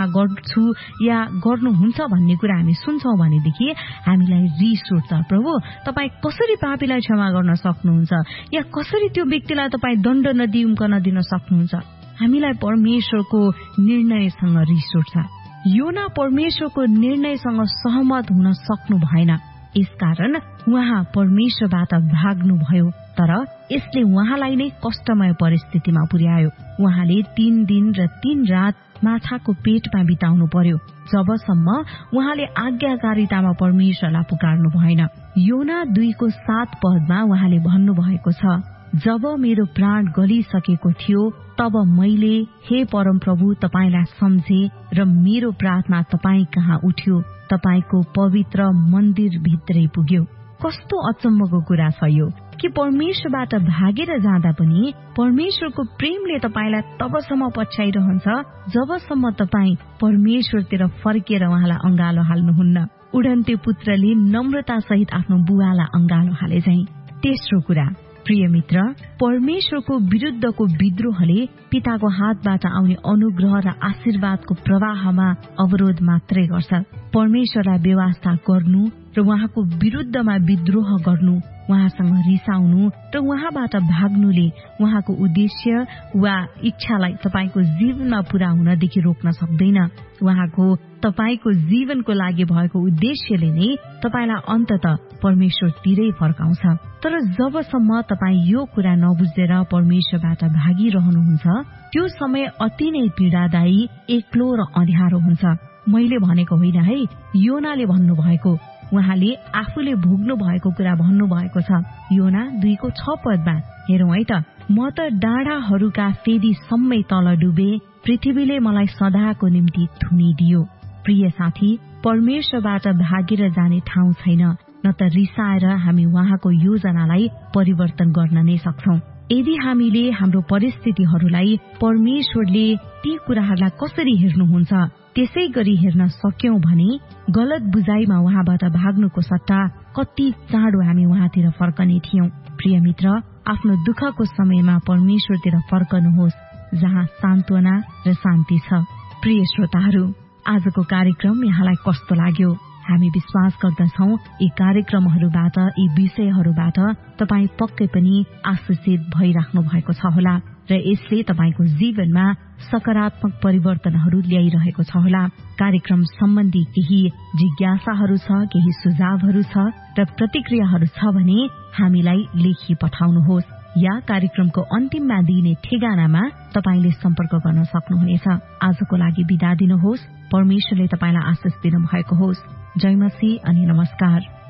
गर्छु या गर्नुहुन्छ भन्ने कुरा हामी सुन्छौं भनेदेखि हामीलाई रिस उठ्छ। प्रभु, तपाईँ कसरी पापीलाई क्षमा गर्न सक्नुहुन्छ या कसरी त्यो व्यक्तिलाई तपाईँ दण्ड नदिउकन दिन सक्नुहुन्छ? हामीलाई परमेश्वरको निर्णयसँग रिस उठ्छ। योना परमेश्वरको निर्णयसँग सहमत हुन सक्नु भएन, यसकारण उहाँ परमेश्वरबाट भाग्नुभयो। तर यसले उहाँलाई नै कष्टमय परिस्थितिमा पुर्यायो। उहाँले 3 दिन र 3 रात माछाको पेटमा बिताउनु पर्यो, जबसम्म उहाँले आज्ञाकारितामा परमेश्वरलाई पुकार्नु भएन। योना 2:7 पदमा उहाँले भन्नुभएको छ, जब मेरो प्राण गलिसकेको थियो तब मैले हे परमप्रभु तपाईलाई सम्झे र मेरो प्रार्थना तपाईँ कहाँ उठ्यो, तपाईको पवित्र मन्दिर भित्रै पुग्यो। कस्तो अचम्मको कुरा छ यो कि परमेश्वरबाट भागेर जाँदा पनि परमेश्वरको प्रेमले तपाईलाई तबसम्म पछ्याइरहन्छ जबसम्म तपाईँ परमेश्वरतिर फर्केर उहाँलाई अंगालो हाल्नुहुन्न। उडन्ते पुत्रले नम्रता सहित आफ्नो बुवालाई अंगालो हाले झैं। तेस्रो कुरा, प्रिय मित्र, परमेश्वरको विरुद्धको विद्रोहले पिताको हातबाट आउने अनुग्रह र आशीर्वादको प्रवाहमा अवरोध मात्रै गर्छ। परमेश्वरलाई व्यवस्था गर्नु र उहाँको विरुद्धमा विद्रोह गर्नु, उहाँसँग रिसाउनु र उहाँबाट भाग्नुले उहाँको उद्देश्य वा इच्छालाई तपाईको जीवनमा पूरा हुनदेखि रोक्न सक्दैन। उहाँको तपाईको जीवनको लागि भएको उद्देश्यले नै तपाईलाई अन्ततः परमेश्वरतिरै फर्काउँछ। तर जबसम्म तपाई यो कुरा नबुझेर परमेश्वरबाट भागिरहनुहुन्छ, त्यो समय अति नै पीडादायी, एक्लो र अँध्यारो हुन्छ। मैले भनेको होइन है, योनाले भन्नुभएको, उहाँले आफूले भोग्नु भएको कुरा भन्नुभएको छ। योना 2:6 पदमा हेरौं है त, म त डाँडाहरूका फेदीसम्मै तल डुबे, पृथ्वीले मलाई सदाको निम्ति थुनिदियो। प्रिय साथी, परमेश्वरबाट भागेर जाने ठाउँ छैन, न त रिसाएर हामी उहाँको योजनालाई परिवर्तन गर्न नै सक्छौं। यदि हामीले हाम्रो परिस्थितिहरूलाई परमेश्वरले ती कुराहरूलाई कसरी हेर्नुहुन्छ त्यसै गरी हेर्न सक्यौं भने गलत बुझाइमा उहाँबाट भाग्नुको सट्टा कति चाँडो हामी उहाँतिर फर्कने थियौं। प्रिय मित्र, आफ्नो दुःखको समयमा परमेश्वरतिर फर्कनुहोस्, जहाँ सान्त्वना र शान्ति छ। प्रिय श्रोताहरू, आजको कार्यक्रम यहाँलाई कस्तो लाग्यो? हामी विश्वास गर्दछौ यी कार्यक्रमहरूबाट, यी विषयहरूबाट तपाई पक्कै पनि आशीषित भइराख्नु भएको छ होला र यसले तपाईको जीवनमा सकारात्मक परिवर्तनहरू ल्याइरहेको छ होला। कार्यक्रम सम्बन्धी केही जिज्ञासाहरू छ, केही सुझावहरू छ र प्रतिक्रियाहरू छ भने हामीलाई लेखी पठाउनुहोस् या कार्यक्रमको अन्तिममा दिइने ठेगानामा तपाईले सम्पर्क गर्न सक्नुहुनेछ। आजको लागि बिदा दिनुहोस्। परमेश्वरले तपाईलाई आशीष दिनु भएको होस्। जय मसीह अनि नमस्कार।